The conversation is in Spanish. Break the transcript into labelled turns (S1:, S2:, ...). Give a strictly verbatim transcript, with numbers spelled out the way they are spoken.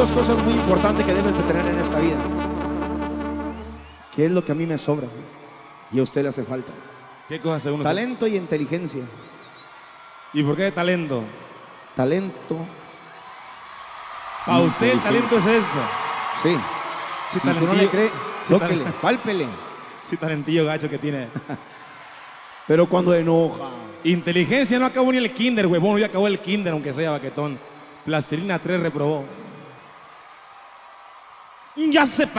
S1: dos cosas muy importantes que debes de tener en esta vida. ¿Qué es lo que a mí me sobra y a usted le hace falta?
S2: ¿Qué cosas según usted?
S1: Talento y inteligencia.
S2: ¿Y por qué talento?
S1: Talento.
S2: Para usted el talento es esto.
S1: Sí.
S2: Sí,
S1: Y si no le cree,
S2: sí,
S1: tóquele,
S2: tal-
S1: pálpele.
S2: sí, talentillo gacho que tiene.
S1: Pero cuando enoja.
S2: Inteligencia no acabó ni el kinder, huevón. Ya acabó el kinder, aunque sea baquetón. Plastilina tres reprobó. Ya se pa